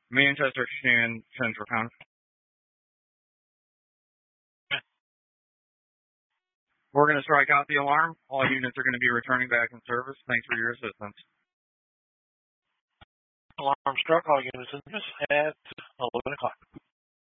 Manchester Central County. We're going to strike out the alarm. All units are going to be returning back in service. Thanks for your assistance. Alarm struck. All units in service at 11 o'clock.